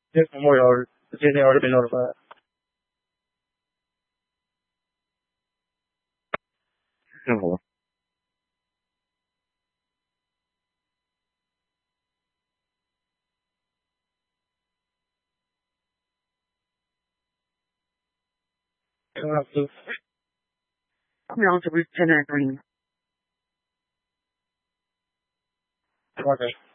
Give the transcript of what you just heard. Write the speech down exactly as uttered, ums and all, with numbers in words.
Yes, more or Disney or Pin or no. You have to Relatively thinner green. water.